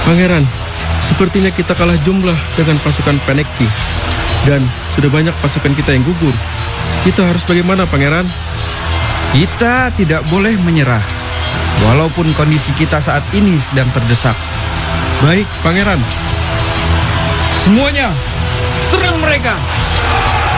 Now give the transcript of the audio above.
Pangeran, sepertinya kita kalah jumlah dengan pasukan Peneki. Dan sudah banyak pasukan kita yang gugur. Kita harus bagaimana, Pangeran? Kita tidak boleh menyerah, walaupun kondisi kita saat ini sedang terdesak. Baik, Pangeran. Semuanya, serang mereka!